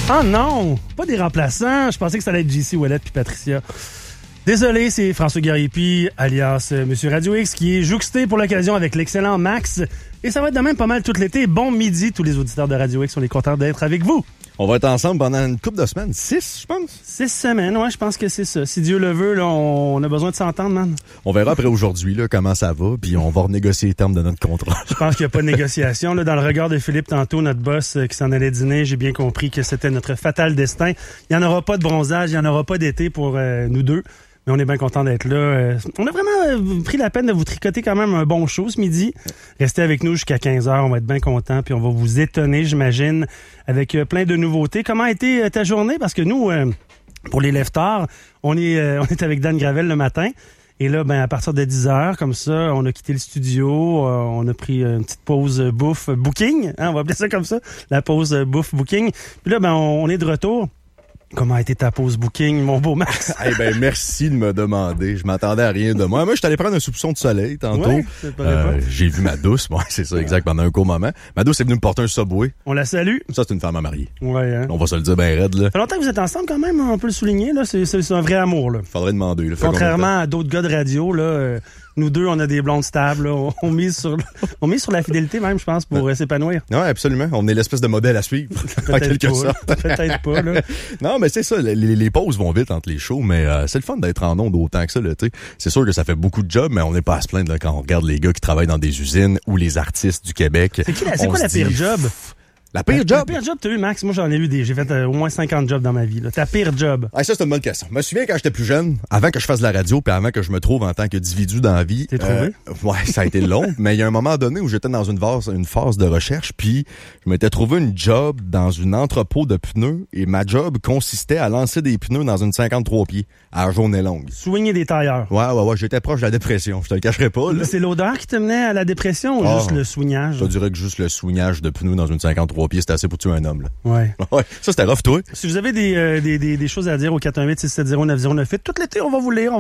Ah non, pas des remplaçants. Je pensais que ça allait être JC Ouellet puis Patricia. Désolé, c'est François Guéripi, alias Monsieur Radio X, qui est jouxté pour l'occasion avec l'excellent Max. Et ça va être de même pas mal tout l'été. Bon midi, tous les auditeurs de Radio X. On est contents d'être avec vous. On va être ensemble pendant une couple de semaines. 6, je pense. 6 semaines, ouais, je pense que c'est ça. Si Dieu le veut, là, on a besoin de s'entendre, man. On verra après aujourd'hui là, comment ça va, puis on va renégocier les termes de notre contrat. Je pense qu'il n'y a pas de négociation. Là, dans le regard de Philippe tantôt, notre boss qui s'en allait dîner, j'ai bien compris que c'était notre fatal destin. Il n'y en aura pas de bronzage, il n'y en aura pas d'été pour nous deux. Mais on est bien content d'être là. On a vraiment pris la peine de vous tricoter quand même un bon show ce midi. Restez avec nous jusqu'à 15h, on va être bien contents, puis on va vous étonner, j'imagine, avec plein de nouveautés. Comment a été ta journée? Parce que nous, pour les lève-tard, on est avec Dan Gravel le matin. Et là, à partir de 10h, comme ça, on a quitté le studio, on a pris une petite pause bouffe booking, hein, on va appeler ça comme ça, la pause bouffe booking. Puis là, on est de retour. Comment a été ta pause booking, mon beau Max? Merci de me demander. Je m'attendais à rien de moi. Moi, je suis allé prendre un soupçon de soleil tantôt. Ouais, j'ai vu ma douce. Ouais, c'est ça, exact, pendant un court moment. Ma douce est venue me porter un Subway. On la salue. Ça, c'est une femme à marier. Ouais, hein? On va se le dire bien raide, là. Ça fait longtemps que vous êtes ensemble quand même, on peut le souligner, là. C'est un vrai amour, là. Faudrait demander, là. Contrairement à d'autres gars de radio, là, nous deux, on a des blondes stables, là. On mise sur la fidélité même, je pense, pour s'épanouir. Ouais, absolument. On est l'espèce de modèle à suivre. En quelque sorte. Peut-être pas, là. Non, mais c'est ça. Les pauses vont vite entre les shows, mais c'est le fun d'être en ondes autant que ça, là, tu sais. C'est sûr que ça fait beaucoup de jobs, mais on n'est pas à se plaindre, là, quand on regarde les gars qui travaillent dans des usines ou les artistes du Québec. C'est quoi la pire job? La pire job? La pire job, t'as eu, Max? Moi, j'en ai eu j'ai fait au moins 50 jobs dans ma vie, là. Ta pire job? Ah, ça, c'est une bonne question. Je me souviens quand j'étais plus jeune, avant que je fasse de la radio, puis avant que je me trouve en tant qu'individu dans la vie. T'es trouvé? Ouais, ça a été long, mais il y a un moment donné où j'étais dans une phase de recherche, puis je m'étais trouvé une job dans une entrepôt de pneus, et ma job consistait à lancer des pneus dans une 53 pieds, à la journée longue. Soigner des tailleurs. Ouais, j'étais proche de la dépression. Je te le cacherai pas, là. C'est l'odeur qui te menait à la dépression ou juste le soignage? Je te dirais que juste le soignage de pneus dans une 53 pieds, c'était assez pour tuer un homme, là. Ouais. Ouais. Ça, c'était rough, toi. Si vous avez des choses à dire au 418-670-9098, tout l'été, on va vous lire,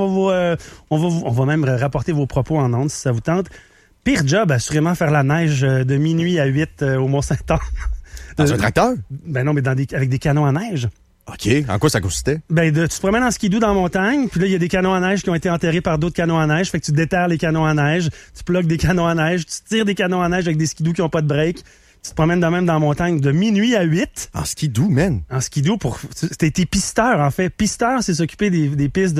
on va même rapporter vos propos en ondes si ça vous tente. Pire job, assurément faire la neige de minuit à 8 au Mont-Saint-Anne. Dans un tracteur? Ben non, mais avec des canons à neige. OK. En quoi ça consistait? Tu te promènes en skidoo dans la montagne, puis là, il y a des canons à neige qui ont été enterrés par d'autres canons à neige. Fait que tu déterres les canons à neige, tu plugues des canons à neige, tu tires des canons à neige avec des skidoo qui ont pas de break. Tu te promènes de même dans la montagne de minuit à 8. En skidoo, man? En skidoo t'es pisteur, en fait. Pisteur, c'est s'occuper des pistes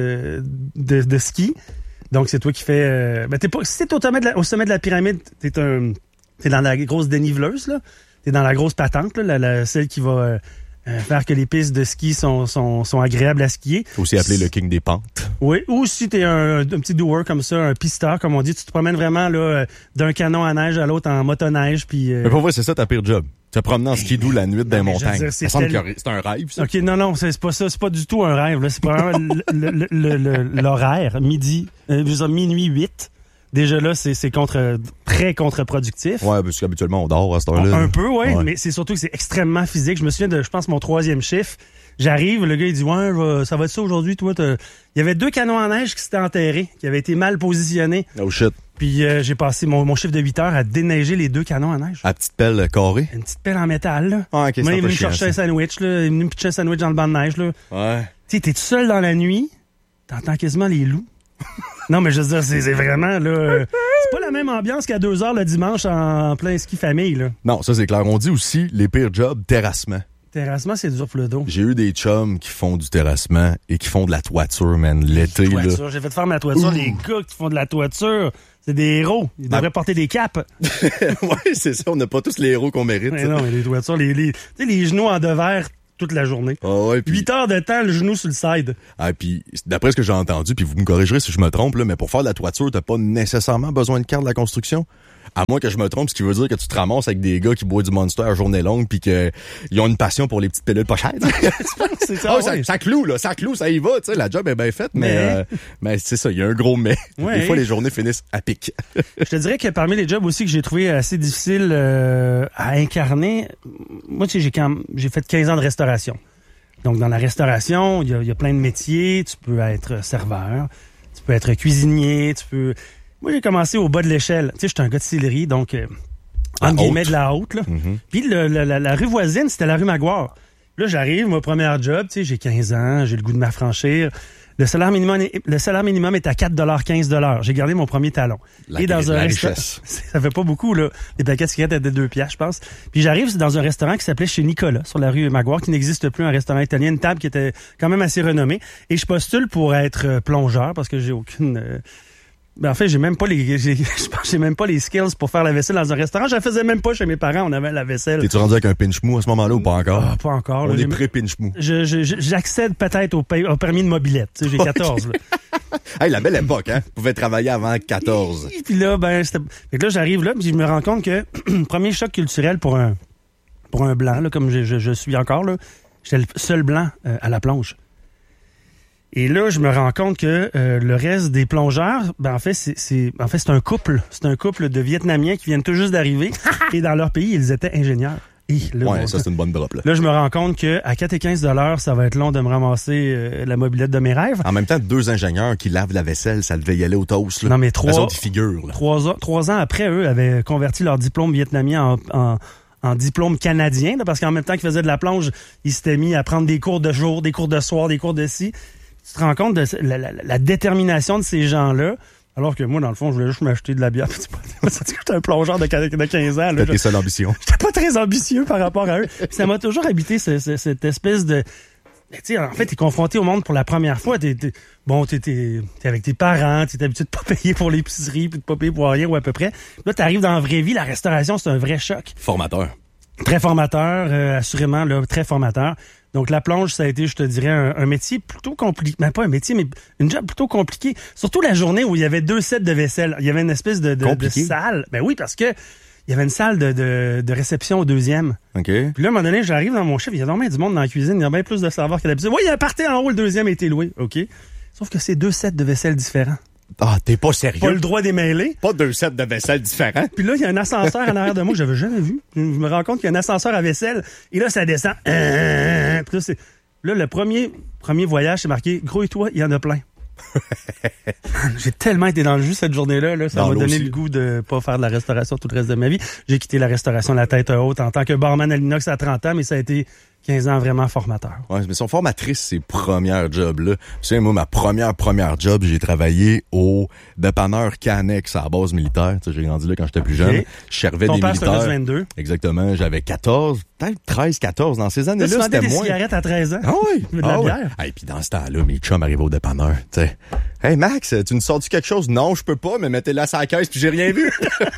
de ski. Donc, c'est toi qui fais... si t'es au sommet de la pyramide, t'es dans la grosse déniveleuse, là. T'es dans la grosse patente, là, celle qui va... faire que les pistes de ski sont agréables à skier. Aussi appelé le king des pentes. Oui, ou si t'es un petit doer comme ça, un pisteur, comme on dit, tu te promènes vraiment là d'un canon à neige à l'autre en motoneige. Puis, Mais pour vrai, c'est ça ta pire job. Tu te promener en skidoo la nuit dans les montagnes. Ça semble que c'est un rêve, ça. OK, non, c'est pas ça. C'est pas du tout un rêve. Là. C'est probablement l'horaire, minuit 8. Déjà là, c'est très contre-productif. Ouais, parce qu'habituellement, on dort à cette heure-là. Un peu, ouais, mais c'est surtout que c'est extrêmement physique. Je me souviens je pense, mon 3e chiffre. J'arrive, le gars, il dit, ouais, ça va être ça aujourd'hui, toi. Il y avait 2 canons à neige qui s'étaient enterrés, qui avaient été mal positionnés. Oh shit. Puis j'ai passé mon chiffre de 8 heures à déneiger les 2 canons à neige. À petite pelle carrée? Une petite pelle en métal, là. Ah, OK, il est venu chercher un sandwich, là. Il est venu me pitcher un sandwich dans le banc de neige, là. Ouais. Tu sais, t'es tout seul dans la nuit, t'entends quasiment les loups. Non, mais je veux dire, c'est vraiment, là... c'est pas la même ambiance qu'à 2h le dimanche en plein ski famille, là. Non, ça, c'est clair. On dit aussi les pires jobs, terrassement. Terrassement, c'est dur pour le dos. J'ai eu des chums qui font du terrassement et qui font de la toiture, man, l'été, là. J'ai fait faire ma toiture. Les gars qui font de la toiture, c'est des héros. Ils devraient porter des capes. Ouais, c'est ça. On n'a pas tous les héros qu'on mérite. Mais non, mais les toitures, les genoux en devers toute la journée. Ah ouais, 8 heures de temps, le genou sur le side. Ah, puis d'après ce que j'ai entendu, puis vous me corrigerez si je me trompe, là, mais pour faire de la toiture, t'as pas nécessairement besoin de carte de la construction. À moins que je me trompe, ce qui veut dire que tu te ramasses avec des gars qui boivent du Monster à journée longue puis qu'ils ont une passion pour les petites pilules pas chères. C'est ça, ça cloue, là. Ça cloue, ça y va, tu sais. La job est bien faite, mais c'est ça, il y a un gros mais. Ouais. Des fois, les journées finissent à pic. Je te dirais que parmi les jobs aussi que j'ai trouvé assez difficiles à incarner, moi, tu sais, j'ai fait 15 ans de restauration. Donc, dans la restauration, il y a plein de métiers. Tu peux être serveur, tu peux être cuisinier, Moi, j'ai commencé au bas de l'échelle. Tu sais, j'étais un gars de Sillery, donc, entre guillemets, de la haute, là. Mm-hmm. Puis la rue voisine, c'était la rue Maguire. Là, j'arrive, mon premier job, tu sais, j'ai 15 ans, j'ai le goût de m'affranchir. Le salaire minimum est à 4,15 $. J'ai gardé mon premier talon. Et dans un restaurant, ça fait pas beaucoup, là. Les paquets de cigarettes étaient 2 $, je pense. Puis j'arrive dans un restaurant qui s'appelait Chez Nicolas, sur la rue Maguire, qui n'existe plus, un restaurant italien, une table qui était quand même assez renommée. Et je postule pour être plongeur parce que j'ai aucune... en fait, j'ai même pas les skills pour faire la vaisselle dans un restaurant. Je la faisais même pas chez mes parents. On avait la vaisselle. T'es-tu rendu avec un pinch mou à ce moment-là ou pas encore? Ah, pas encore. On est pré-pinch mou. J'accède peut-être au permis de mobilette. Tu sais, j'ai 14. Hey, la belle époque, hein? Vous pouvez travailler avant 14. Et puis là, fait que là, j'arrive là, puis je me rends compte que premier choc culturel pour un blanc, là, comme je suis encore, là, j'étais le seul blanc à la plonge. Et là, je me rends compte que le reste des plongeurs, en fait, c'est un couple. C'est un couple de Vietnamiens qui viennent tout juste d'arriver. Et dans leur pays, ils étaient ingénieurs. Et là, ouais, ça, c'est une bonne drop, là. Là, je me rends compte qu'à 4,15 $, ça va être long de me ramasser la mobilette de mes rêves. En même temps, 2 ingénieurs qui lavent la vaisselle, ça devait y aller au toast, là. Non, mais 3 ans après, eux avaient converti leur diplôme vietnamien en diplôme canadien, là, parce qu'en même temps qu'ils faisaient de la plonge, ils s'étaient mis à prendre des cours de jour, des cours de soir, des cours de ci. Tu te rends compte de la détermination de ces gens-là, alors que moi, dans le fond, je voulais juste m'acheter de la bière. J'étais un plongeur de 15 ans. C'était tes seules ambitions. J'étais pas très ambitieux par rapport à eux. Puis ça m'a toujours habité cette espèce de... Tu sais, en fait, t'es confronté au monde pour la première fois. T'es avec tes parents, t'es habitué de pas payer pour l'épicerie, puis de pas payer pour rien ou à peu près. Là, t'arrives dans la vraie vie, la restauration, c'est un vrai choc. Formateur. Très formateur, assurément, là, très formateur. Donc, la plonge, ça a été, je te dirais, un métier plutôt compliqué. Ben, pas un métier, mais une job plutôt compliquée. Surtout la journée où il y avait 2 sets de vaisselle. Il y avait une espèce de salle. Ben oui, parce que il y avait une salle de réception au 2e. OK. Puis là, à un moment donné, j'arrive dans mon chef, il y a normalement du monde dans la cuisine, il y a bien plus de serveurs que d'habitude. Oui, il y a un party en haut, le 2e a été loué. OK. Sauf que c'est 2 sets de vaisselle différents. Ah, t'es pas sérieux? Pas le droit d'émêler. Pas 2 sets de vaisselle différents. Puis là, il y a un ascenseur en arrière de moi que j'avais jamais vu. Je me rends compte qu'il y a un ascenseur à vaisselle. Et là, ça descend. Puis là, le premier voyage, c'est marqué « Grouille-toi, il y en a plein ». J'ai tellement été dans le jus cette journée-là. Là, ça m'a donné le goût de pas faire de la restauration tout le reste de ma vie. J'ai quitté la restauration la tête haute en tant que barman à l'inox à 30 ans, mais ça a été 15 ans vraiment formateur. Ouais, mais son formatrice, ses premières jobs-là. Tu sais, moi, ma première job, j'ai travaillé au dépanneur Canex à la base militaire. Tu sais, j'ai grandi là quand j'étais plus jeune. Je servais des militaires. Ton père, c'était 22. Exactement. J'avais 14, peut-être 13, 14. Dans ces années-là, c'était des moins. Cigarettes à 13 ans. Ah oui. De la bière. Et puis dans ce temps-là, mes chums arrivaient au dépanneur. Tu sais, hey Max, tu nous sors-tu quelque chose? Non, je peux pas, mais mettez-la sur la caisse puis j'ai rien vu.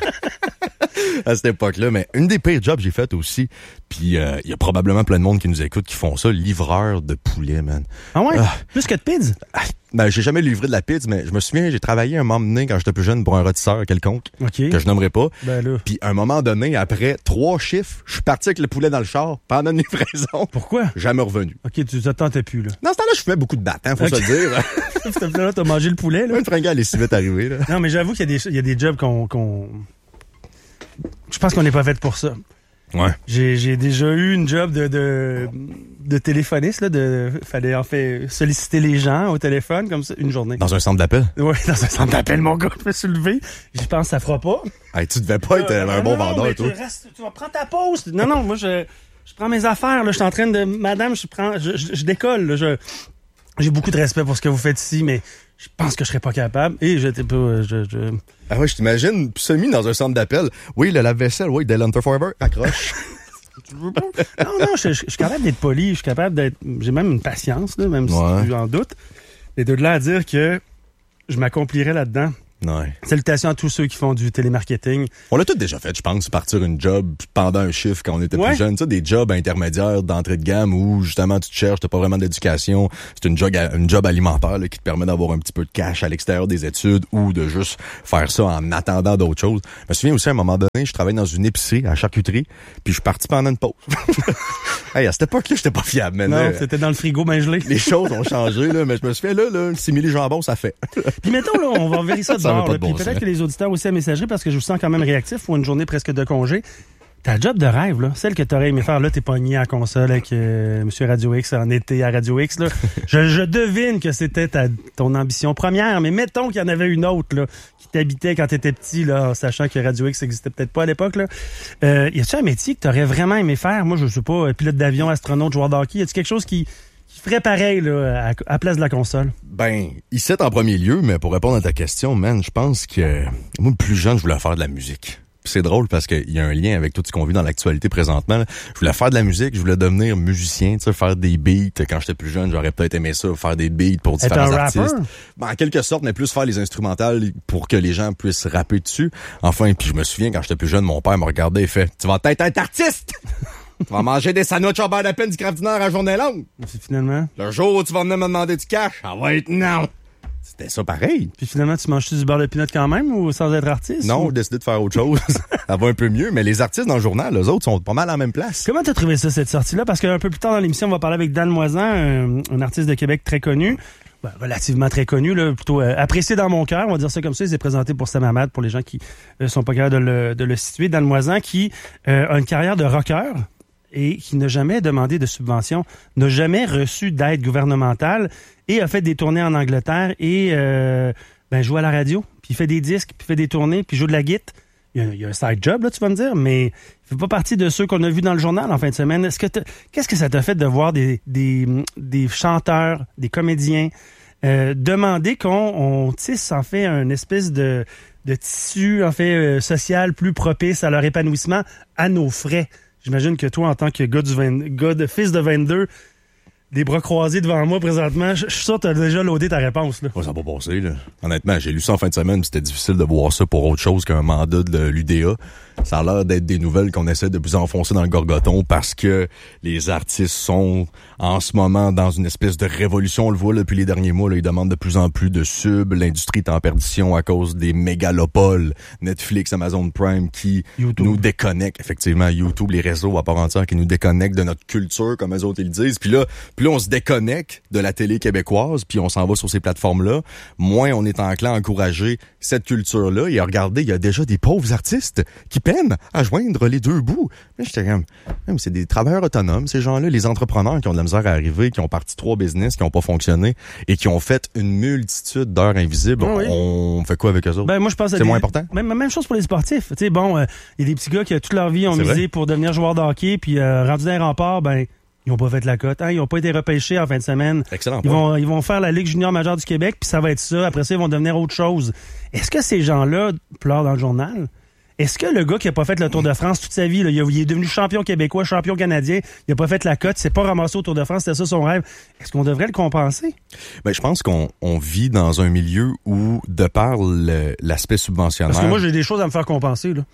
À cette époque-là, mais une des pires jobs que j'ai fait aussi, puis il y a probablement plein de monde qui nous écoute qui font ça, livreur de poulet, man. Ah ouais? Plus que de pizza? Ben, j'ai jamais livré de la pizza, mais je me souviens, j'ai travaillé un moment donné quand j'étais plus jeune pour un rôtisseur quelconque, que je nommerai pas. Ben là. Puis à un moment donné, après 3 chiffres, je suis parti avec le poulet dans le char pendant une livraison. Pourquoi? Jamais revenu. OK, tu t'attendais plus, là. Dans ce temps-là, je fais beaucoup de battants, faut se le dire. Là, t'as mangé le poulet, là. Une fringale est si vite arrivée, là. Non, mais j'avoue qu'il y a des jobs qu'on... Je pense qu'on n'est pas fait pour ça. Ouais. J'ai déjà eu une job de téléphoniste, là, fallait en fait solliciter les gens au téléphone, comme ça, une journée. Dans un centre d'appel? Oui, dans un centre d'appel, mon gars, je me suis levé. Je pense que ça fera pas. Hey, tu devais pas être un bon vendeur, toi. Tu vas prendre ta pause. Non, moi, je prends mes affaires, là, je suis en train de... Madame, je décolle, là, j'ai beaucoup de respect pour ce que vous faites ici, mais je pense que je serais pas capable. Et j'étais pas... Ah ouais, je t'imagine semi dans un centre d'appel. Oui, le lave-vaisselle, oui, Dell Hunter Forever, accroche. Non, je suis capable d'être poli, je suis capable d'être... J'ai même une patience, là, même si tu en doutes. Et de là à dire que je m'accomplirais là-dedans. Ouais. Salutations à tous ceux qui font du télémarketing. On l'a tout déjà fait, je pense, partir une job pendant un chiffre quand on était plus jeune. Tu sais, des jobs intermédiaires d'entrée de gamme où, justement, tu te cherches, t'as pas vraiment d'éducation. C'est une job alimentaire là, qui te permet d'avoir un petit peu de cash à l'extérieur des études ou de juste faire ça en attendant d'autres choses. Je me souviens aussi, à un moment donné, je travaillais dans une épicerie à charcuterie, puis je suis parti pendant une pause. Hey, à cette époque-là, j'étais pas fiable. Mais non, c'était dans le frigo bien gelé. Les choses ont changé, là, mais je me souviens, là, le simili jambon, ça fait. Puis mettons, là, on va vérifier ça de bord. Puis peut-être que les auditeurs aussi à messagerie, parce que je vous sens quand même réactif pour une journée presque de congé. Ta job de rêve, là, celle que t'aurais aimé faire, là, t'es pogné à la console avec Monsieur Radio X en été à Radio X, là. Je devine que c'était ton ambition première, mais mettons qu'il y en avait une autre, là, qui t'habitait quand t'étais petit, là, en sachant que Radio X existait peut-être pas à l'époque, là. Y a-tu un métier que t'aurais vraiment aimé faire? Moi, je sais pas, pilote d'avion, astronaute, joueur de hockey. Y a-tu quelque chose qui ferait pareil, là, à place de la console? Ben, ici, en premier lieu, mais pour répondre à ta question, man, je pense que moi, plus jeune, je voulais faire de la musique. Puis c'est drôle parce qu'il y a un lien avec tout ce qu'on vit dans l'actualité présentement, là. Je voulais faire de la musique, je voulais devenir musicien, tu sais, faire des beats. Quand j'étais plus jeune, j'aurais peut-être aimé ça, faire des beats pour différents artistes. Ben, en quelque sorte, mais plus faire les instrumentales pour que les gens puissent rapper dessus. Enfin, puis je me souviens, quand j'étais plus jeune, mon père me regardait et fait « Tu vas peut-être être artiste! Tu vas manger des sandwichs au beurre de peine du Kraft Dinner à journée longue! » Finalement? Le jour où tu vas venir me demander du cash, ça va être non! C'était ça pareil. Puis finalement, tu manges-tu du beurre de pinot quand même ou sans être artiste? Non, j'ai décidé de faire autre chose. Ça va un peu mieux, mais les artistes dans le journal, eux autres, sont pas mal à la même place. Comment t'as trouvé ça, cette sortie-là? Parce qu'un peu plus tard dans l'émission, on va parler avec Dan Moisan, un artiste de Québec très connu. Ben, relativement très connu, là, plutôt apprécié dans mon cœur, on va dire ça comme ça. Il s'est présenté pour Sam Hamad, pour les gens qui sont pas capables de le situer. Dan Moisan, qui a une carrière de rocker et qui n'a jamais demandé de subvention, n'a jamais reçu d'aide gouvernementale et a fait des tournées en Angleterre et joue à la radio, puis il fait des disques, puis il fait des tournées, puis joue de la guitare. Il y a un side job, là, tu vas me dire, mais il fait pas partie de ceux qu'on a vus dans le journal en fin de semaine. Qu'est-ce que ça t'a fait de voir des chanteurs, des comédiens demander qu'on tisse en fait une espèce de tissu en fait social plus propice à leur épanouissement à nos frais? J'imagine que toi, en tant que fils de 22, des bras croisés devant moi présentement, je suis sûr que tu as déjà loadé ta réponse. Là. Ouais, ça n'a pas passé. Là. Honnêtement, j'ai lu ça en fin de semaine, c'était difficile de voir ça pour autre chose qu'un mandat de l'UDA. Ça a l'air d'être des nouvelles qu'on essaie de plus enfoncer dans le gorgoton parce que les artistes sont en ce moment dans une espèce de révolution. On le voit là, depuis les derniers mois, là, ils demandent de plus en plus de subs. L'industrie est en perdition à cause des mégalopoles, Netflix, Amazon Prime, qui YouTube. Nous déconnectent. Effectivement, YouTube, les réseaux à part entière qui nous déconnectent de notre culture, comme eux autres ils le disent. Puis là, on se déconnecte de la télé québécoise, puis on s'en va sur ces plateformes-là. Moins on est enclin à encourager cette culture-là. Et regardez, il y a déjà des pauvres artistes qui peinent à joindre les deux bouts. Là, j'étais comme, c'est des travailleurs autonomes, ces gens-là, les entrepreneurs qui ont de la misère à arriver, qui ont parti 3 business, qui n'ont pas fonctionné et qui ont fait une multitude d'heures invisibles. Oui. On fait quoi avec eux autres? Ben, moi, je pense c'est moins important? Même chose pour les sportifs. Tu sais, bon, il y a des petits gars qui, toute leur vie, ont misé pour devenir joueurs de hockey, puis rendus dans les remparts, ben, ils n'ont pas fait la cote. Hein? Ils n'ont pas été repêchés en fin de semaine. Excellent. Ils vont faire la Ligue junior majeure du Québec, puis ça va être ça. Après ça, ils vont devenir autre chose. Est-ce que ces gens-là pleurent dans le journal? Est-ce que le gars qui a pas fait le Tour de France toute sa vie, là, il est devenu champion québécois, champion canadien, il a pas fait la cote, s'est pas ramassé au Tour de France, c'était ça son rêve. Est-ce qu'on devrait le compenser? Ben, je pense qu'on vit dans un milieu où, de par l'aspect subventionnaire... Parce que moi, j'ai des choses à me faire compenser, là.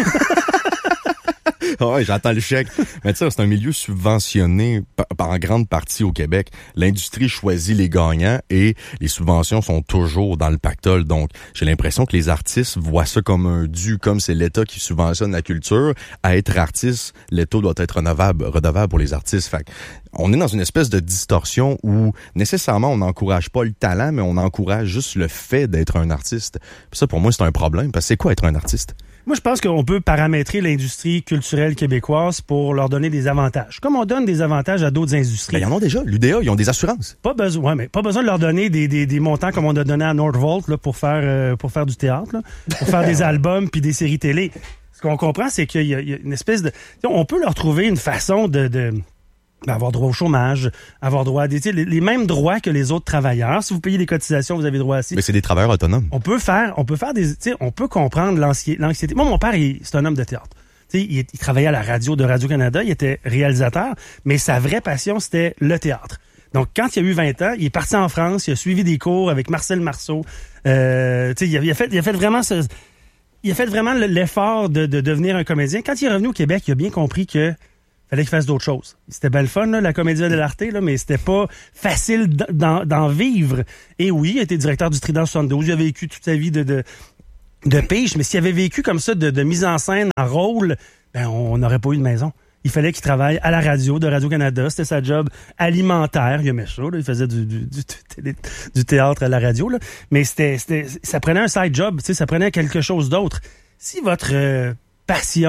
Ouais, j'entends le chèque. Mais tu sais, c'est un milieu subventionné en grande partie au Québec. L'industrie choisit les gagnants et les subventions sont toujours dans le pactole. Donc, j'ai l'impression que les artistes voient ça comme un dû, comme c'est l'État qui subventionne la culture. À être artiste, l'État doit être redevable pour les artistes. Fait on est dans une espèce de distorsion où nécessairement on n'encourage pas le talent, mais on encourage juste le fait d'être un artiste. Puis ça, pour moi, c'est un problème. Parce que c'est quoi être un artiste? Moi, je pense qu'on peut paramétrer l'industrie culturelle québécoise pour leur donner des avantages. Comme on donne des avantages à d'autres industries. Ben, ils en ont déjà. L'UDA, ils ont des assurances. Pas besoin de leur donner des montants comme on a donné à Nordvolt là, pour faire du théâtre, là, pour faire des albums puis des séries télé. Ce qu'on comprend, c'est qu'il y a une espèce de... On peut leur trouver une façon avoir droit au chômage, avoir droit à les mêmes droits que les autres travailleurs. Si vous payez des cotisations, vous avez droit à ça. Mais c'est des travailleurs autonomes. On peut comprendre l'anxiété. Moi, mon père, c'est un homme de théâtre. Il travaillait à la radio de Radio-Canada, il était réalisateur, mais sa vraie passion, c'était le théâtre. Donc, quand il a eu 20 ans, il est parti en France, il a suivi des cours avec Marcel Marceau. Il a fait vraiment l'effort de devenir un comédien. Quand il est revenu au Québec, il a bien compris que fallait qu'il fasse d'autres choses. C'était belle fun, là, la Comédia dell'arte, là, mais c'était pas facile d'en vivre. Et oui, il était directeur du Trident 72. Il a vécu toute sa vie de pige, mais s'il avait vécu comme ça, de mise en scène, en rôle, ben, on n'aurait pas eu de maison. Il fallait qu'il travaille à la radio de Radio-Canada. C'était sa job alimentaire. Il aimait ça, là. Il faisait du théâtre à la radio, là. Mais ça prenait un side job, ça prenait quelque chose d'autre. Si votre passion,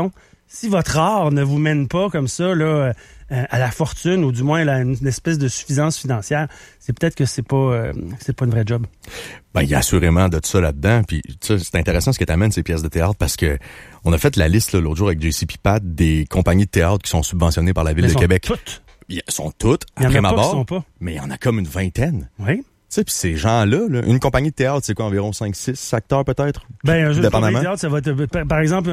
si votre art ne vous mène pas comme ça là à la fortune ou du moins à une espèce de suffisance financière, c'est peut-être que c'est pas une vraie job. Ben il y a assurément de ça là-dedans. Puis c'est intéressant ce que t'amènes ces pièces de théâtre parce que on a fait la liste là, l'autre jour avec JC Pipat des compagnies de théâtre qui sont subventionnées par la ville de Québec. Elles sont toutes. Il y en a pas qui sont pas. Mais il y en a comme une vingtaine. Oui. Tu sais, puis ces gens-là, une compagnie de théâtre, c'est quoi, environ 5-6 acteurs peut-être? Ben, un jeu de théâtre, ça va être, par exemple,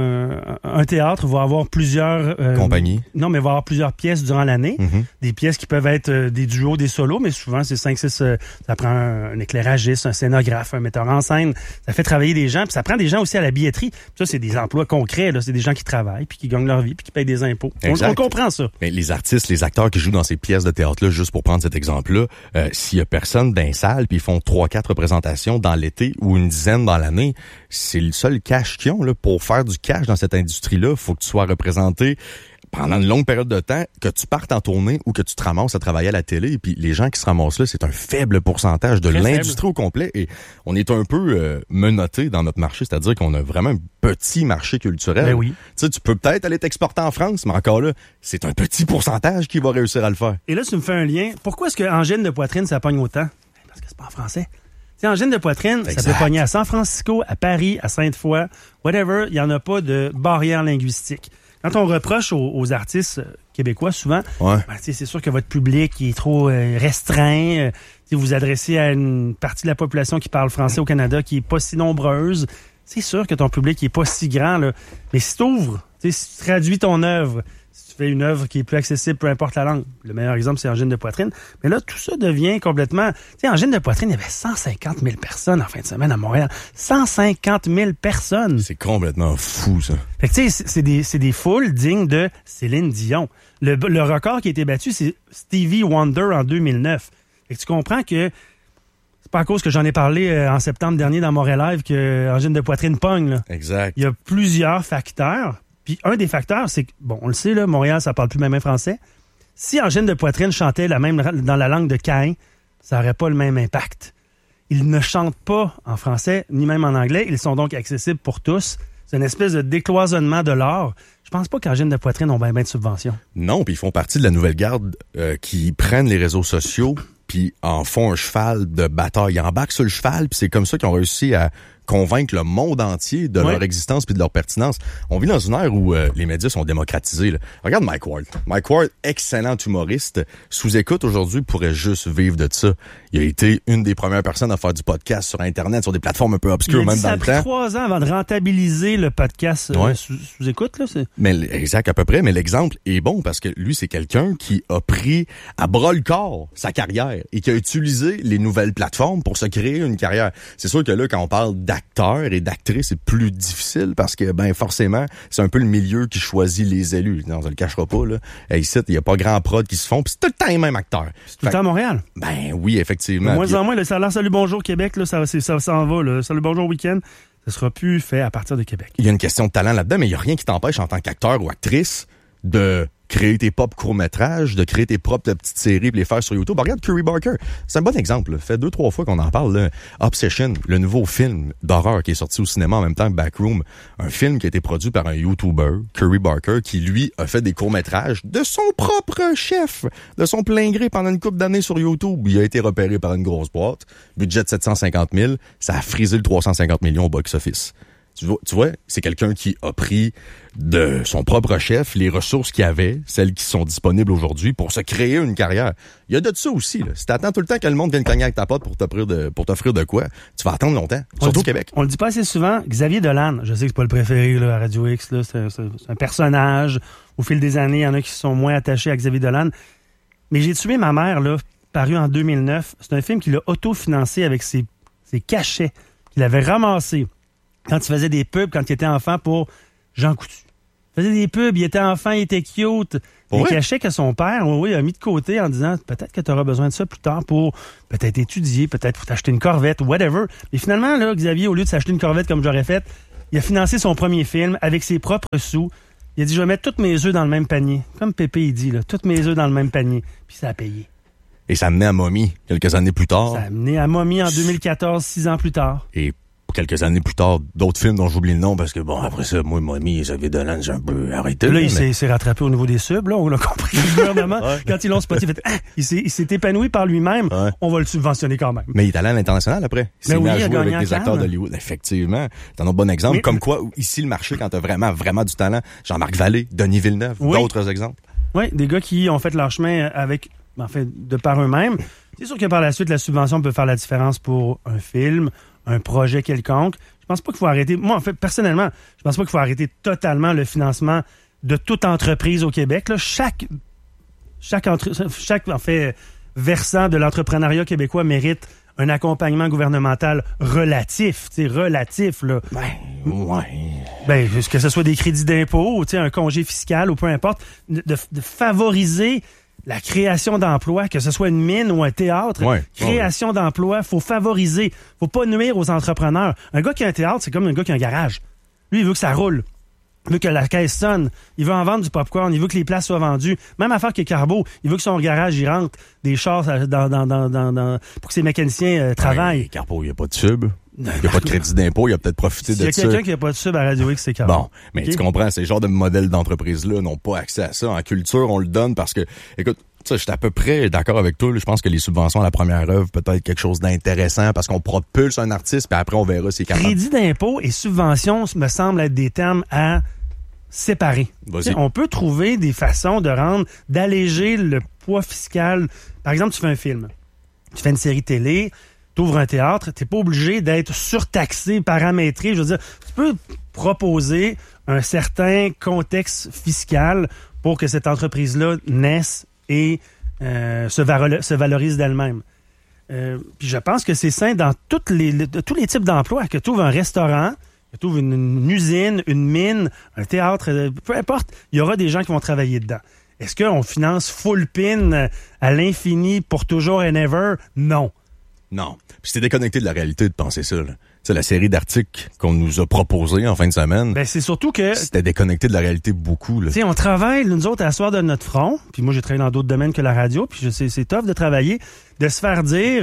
un théâtre va avoir plusieurs... compagnies. Non, mais va avoir plusieurs pièces durant l'année. Mm-hmm. Des pièces qui peuvent être des duos, des solos, mais souvent, c'est 5-6... ça prend un éclairagiste, un scénographe, un metteur en scène. Ça fait travailler des gens, puis ça prend des gens aussi à la billetterie. Puis ça, c'est des emplois concrets, là. C'est des gens qui travaillent, puis qui gagnent leur vie, puis qui payent des impôts. On comprend ça. Mais les artistes, les acteurs qui jouent dans ces pièces de théâtre-là, juste pour prendre cet exemple-là, s'il y a personne dans salle puis ils font 3-4 représentations dans l'été ou une dizaine dans l'année, c'est le seul cash qu'ils ont là pour faire du cash dans cette industrie-là. Faut que tu sois représenté pendant une longue période de temps, que tu partes en tournée ou que tu te ramasses à travailler à la télé. Et puis les gens qui se ramassent là, c'est un faible pourcentage de l'industrie au complet. Et on est un peu menotté dans notre marché, c'est-à-dire qu'on a vraiment un petit marché culturel. Ben oui. Tu sais, tu peux peut-être aller t'exporter en France, mais encore là, c'est un petit pourcentage qui va réussir à le faire. Et là, tu me fais un lien. Pourquoi est-ce qu'angine de poitrine, ça pogne autant? Parce que c'est pas en français. Tu sais, angine de poitrine, exact. Ça peut pogner à San Francisco, à Paris, à Sainte-Foy, whatever. Il n'y en a pas de barrière linguistique. Quand on reproche aux artistes québécois, souvent, c'est sûr que votre public est trop restreint. Vous adressez à une partie de la population qui parle français au Canada qui est pas si nombreuse. C'est sûr que ton public est pas si grand, là. Mais si t'ouvres, si tu traduis ton œuvre, si tu fais une œuvre qui est plus accessible, peu importe la langue. Le meilleur exemple, c'est Angine de poitrine. Mais là, tout ça devient complètement... Tu sais, Angine de poitrine, il y avait 150 000 personnes en fin de semaine à Montréal. 150 000 personnes! C'est complètement fou, ça. Fait que tu sais, c'est des foules dignes de Céline Dion. Le record qui a été battu, c'est Stevie Wonder en 2009. Fait que tu comprends que c'est pas à cause que j'en ai parlé en septembre dernier dans Montréal Live que Angine de poitrine pogne, là. Exact. Il y a plusieurs facteurs. Puis un des facteurs, c'est que, bon, on le sait, là, Montréal, ça parle plus même français. Si Angine de poitrine chantait dans la langue de Caïn, ça n'aurait pas le même impact. Ils ne chantent pas en français, ni même en anglais. Ils sont donc accessibles pour tous. C'est une espèce de décloisonnement de l'art. Je pense pas qu'Angine de poitrine ont bien de subventions. Non, puis ils font partie de la nouvelle garde qui prennent les réseaux sociaux puis en font un cheval de bataille. Ils embarquent sur le cheval, puis c'est comme ça qu'ils ont réussi à convaincre le monde entier de leur existence puis de leur pertinence. On vit dans une ère où les médias sont démocratisés. Là. Regarde Mike Ward. Mike Ward, excellent humoriste, sous-écoute aujourd'hui, pourrait juste vivre de ça. Il a été une des premières personnes à faire du podcast sur Internet, sur des plateformes un peu obscures, même dans le temps. Ça a pris 3 ans avant de rentabiliser le podcast sous-écoute. Là, mais exact, à peu près. Mais l'exemple est bon parce que lui, c'est quelqu'un qui a pris à bras le corps sa carrière et qui a utilisé les nouvelles plateformes pour se créer une carrière. C'est sûr que là, quand on parle d'acteurs et d'actrices, c'est plus difficile parce que, ben, forcément, c'est un peu le milieu qui choisit les élus. Non, on ne le cachera pas, là. Ici, il n'y a pas grand prod qui se font, puis c'est tout le temps les mêmes acteurs. C'est tout le temps à Montréal? Ben oui, effectivement. De moins en moins, le salaire Salut Bonjour Québec, là, ça s'en va, là. Salut Bonjour Week-end, ça sera plus fait à partir de Québec. Il y a une question de talent là-dedans, mais il n'y a rien qui t'empêche en tant qu'acteur ou actrice de créer tes propres courts-métrages, de créer tes propres petites séries et les faire sur YouTube. Regarde Curry Barker. C'est un bon exemple. Ça fait 2-3 fois qu'on en parle. Là. Obsession, le nouveau film d'horreur qui est sorti au cinéma en même temps que Backroom. Un film qui a été produit par un YouTuber, Curry Barker, qui, lui, a fait des courts-métrages de son propre chef, de son plein gré pendant une couple d'années sur YouTube. Il a été repéré par une grosse boîte. Budget de 750 000. Ça a frisé le 350 millions au box-office. Tu vois, c'est quelqu'un qui a pris de son propre chef les ressources qu'il avait, celles qui sont disponibles aujourd'hui, pour se créer une carrière. Il y a de ça aussi. Là. Si t'attends tout le temps que le monde vienne cogner avec ta pote pour t'offrir de quoi, tu vas attendre longtemps, surtout au Québec. On le dit pas assez souvent, Xavier Dolan, je sais que c'est pas le préféré là, à Radio X, là, c'est un personnage. Au fil des années, il y en a qui sont moins attachés à Xavier Dolan. Mais J'ai tué ma mère, là, paru en 2009. C'est un film qu'il a autofinancé avec ses cachets qu'il avait ramassés quand il faisait des pubs, quand il était enfant pour Jean Coutu. Il faisait des pubs, il était enfant, il était cute. Il cachait que son père, a mis de côté en disant peut-être que tu auras besoin de ça plus tard pour peut-être étudier, peut-être pour t'acheter une Corvette, whatever. Mais finalement, là, Xavier, au lieu de s'acheter une Corvette comme j'aurais fait, il a financé son premier film avec ses propres sous. Il a dit, je vais mettre tous mes œufs dans le même panier. Comme Pépé, il dit, là, tous mes œufs dans le même panier. Puis ça a payé. Et ça a mené à Mommy quelques années plus tard. Ça a mené à Mommy en 2014, 6 ans plus tard. Et quelques années plus tard, d'autres films dont j'oublie le nom parce que, bon, après ça, moi, Mommy et Xavier Dolan, j'ai un peu arrêté. Là, il s'est rattrapé au niveau des subs, là. On l'a compris. Le gouvernement, quand ils l'ont spoté, il s'est épanoui par lui-même. Ouais. On va le subventionner quand même. Mais il est allé à l'international après. Il s'est mis à jouer avec des acteurs d'Hollywood. Effectivement. C'est un autre bon exemple. Comme quoi, ici, le marché, quand t'as vraiment du talent, Jean-Marc Vallée, Denis Villeneuve, d'autres exemples. Oui, des gars qui ont fait leur chemin de par eux-mêmes. C'est sûr que par la suite, la subvention peut faire la différence pour un film, un projet quelconque. Je pense pas qu'il faut arrêter. Moi, en fait, personnellement, je pense pas qu'il faut arrêter totalement le financement de toute entreprise au Québec. Là, chaque en fait, versant de l'entrepreneuriat québécois mérite un accompagnement gouvernemental relatif. Relatif, là. Ben, que ce soit des crédits d'impôt, un congé fiscal ou peu importe, de favoriser la création d'emplois, que ce soit une mine ou un théâtre, création d'emplois, faut favoriser, faut pas nuire aux entrepreneurs. Un gars qui a un théâtre, c'est comme un gars qui a un garage. Lui, il veut que ça roule. Il veut que la caisse sonne. Il veut en vendre du popcorn. Il veut que les places soient vendues. Même affaire que Carbo. Il veut que son garage, il rentre des chars pour que ses mécaniciens travaillent. Ouais, Carbo, il n'y a pas de sub. Il n'y a pas de crédit d'impôt, il a peut-être profité de ça. S'il y a quelqu'un qui n'a pas de sub à Radio X, c'est Carbo. Bon, mais tu comprends, ces genres de modèles d'entreprise-là n'ont pas accès à ça. En culture, on le donne parce que, écoute, je suis à peu près d'accord avec toi. Je pense que les subventions à la première œuvre peut être quelque chose d'intéressant parce qu'on propulse un artiste, puis après, on verra s'il est capable. Crédit d'impôt et subvention me semblent être des termes à séparer. On peut trouver des façons d'alléger le poids fiscal. Par exemple, tu fais un film, tu fais une série télé, tu ouvres un théâtre, tu n'es pas obligé d'être surtaxé, paramétré. Je veux dire, tu peux proposer un certain contexte fiscal pour que cette entreprise-là naisse et se valorise d'elle-même. Puis je pense que c'est sain dans tous les types d'emplois, que tu ouvres un restaurant, que tu ouvres une usine, une mine, un théâtre, peu importe, il y aura des gens qui vont travailler dedans. Est-ce qu'on finance full pin à l'infini pour toujours and ever? Non. Non. Puis c'est déconnecté de la réalité de penser ça, là. C'est la série d'articles qu'on nous a proposés en fin de semaine. Ben, c'est surtout que... C'était déconnecté de la réalité beaucoup, là. Tu sais, on travaille, nous autres, à asseoir de notre front. Puis moi, j'ai travaillé dans d'autres domaines que la radio. Puis je sais, c'est tough de travailler, de se faire dire...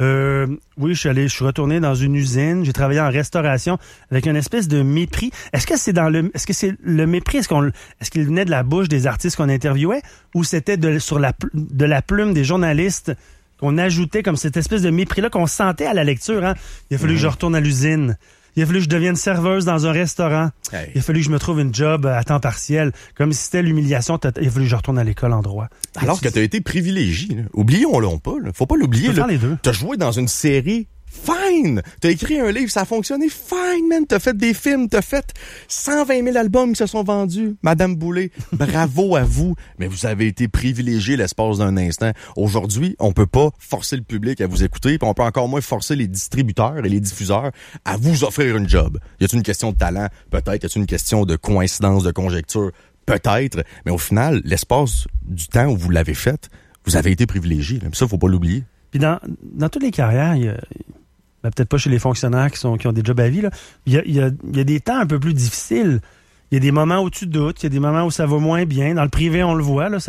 oui, je suis retourné dans une usine, j'ai travaillé en restauration avec une espèce de mépris. Est-ce que c'est le mépris, est-ce qu'il venait de la bouche des artistes qu'on interviewait ou c'était de la plume des journalistes qu'on ajoutait comme cette espèce de mépris-là qu'on sentait à la lecture, hein? Il a fallu que je retourne à l'usine. Il a fallu que je devienne serveuse dans un restaurant. Hey. Il a fallu que je me trouve une job à temps partiel. Comme si c'était l'humiliation. Il a fallu que je retourne à l'école en droit. Alors que tu as été privilégié. Là. Oublions-le pas. Là. Faut pas l'oublier. Tu peux faire les deux. Tu as joué dans une série. Fine! T'as écrit un livre, ça a fonctionné. Fine, man! T'as fait des films, t'as fait 120 000 albums qui se sont vendus. Madame Boulay, bravo à vous. Mais vous avez été privilégié l'espace d'un instant. Aujourd'hui, on peut pas forcer le public à vous écouter, puis on peut encore moins forcer les distributeurs et les diffuseurs à vous offrir une job. Y a-t-il une question de talent? Peut-être. Y a-t-il une question de coïncidence, de conjecture? Peut-être. Mais au final, l'espace du temps où vous l'avez fait, vous avez été privilégié. Là. Ça, faut pas l'oublier. Puis dans toutes les carrières, il y a... Ben, peut-être pas chez les fonctionnaires qui ont des jobs à vie, là. Il y a des temps un peu plus difficiles. Il y a des moments où tu doutes, il y a des moments où ça va moins bien. Dans le privé, on le voit, là,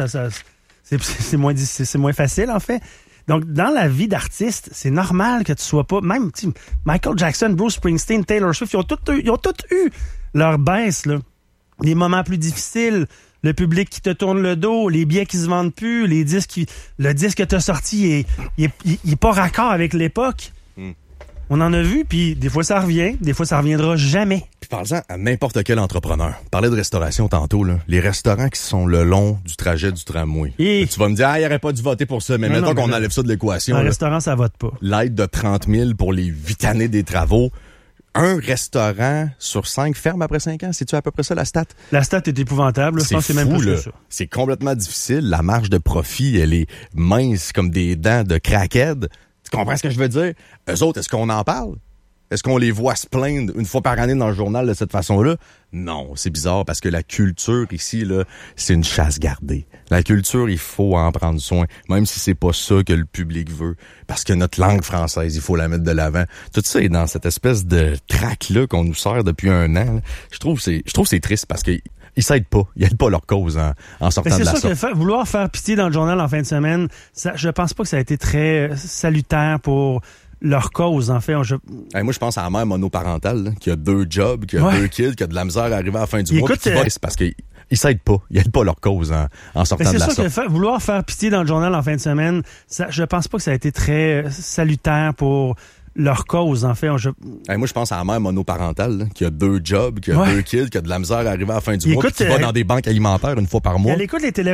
c'est moins facile, en fait. Donc, dans la vie d'artiste, c'est normal que tu sois pas... Même Michael Jackson, Bruce Springsteen, Taylor Swift, ils ont tous eu leur baisse, là. Des moments plus difficiles, le public qui te tourne le dos, les billets qui se vendent plus, le disque que tu as sorti, il est pas raccord avec l'époque. On en a vu, puis des fois ça revient, des fois ça reviendra jamais. Puis parle-en à n'importe quel entrepreneur. Parlais de restauration tantôt, là. Les restaurants qui sont le long du trajet du tramway. Tu vas me dire, il n'aurait pas dû voter pour ça, mais mettons qu'on enlève ça de l'équation. Un restaurant, ça vote pas. L'aide de 30 000 pour les 8 années des travaux. Un restaurant sur 5 ferme après 5 ans. C'est-tu à peu près ça, la stat? La stat est épouvantable. Je pense que c'est même plus que ça. C'est complètement difficile. La marge de profit, elle est mince comme des dents de crackhead. Tu comprends ce que je veux dire? Eux autres, est-ce qu'on en parle? Est-ce qu'on les voit se plaindre une fois par année dans le journal de cette façon-là? Non, c'est bizarre parce que la culture ici, là, c'est une chasse gardée. La culture, il faut en prendre soin, même si c'est pas ça que le public veut. Parce que notre langue française, il faut la mettre de l'avant. Tout ça est dans cette espèce de trac-là qu'on nous sert depuis un an. Là. Je trouve que c'est triste parce que ils s'aident pas. Ils aident pas leur cause en sortant de la sorte. C'est sûr que vouloir faire pitié dans le journal en fin de semaine, je pense pas que ça a été très salutaire pour leur cause, en fait. Moi, je pense à la mère monoparentale, là, qui a 2 jobs, qui a 2 kids, qui a de la misère à arriver à la fin du mois. C'est parce qu'ils s'aident pas. Ils aident pas leur cause en sortant de la sorte. C'est sûr que vouloir faire pitié dans le journal en fin de semaine, je pense pas que ça a été très salutaire pour leur cause, en fait. Moi, je pense à la mère monoparentale, là, qui a 2 jobs, qui a 2 kids, qui a de la misère à arriver à la fin du mois, qui va dans des banques alimentaires une fois par mois. Elle écoute les télé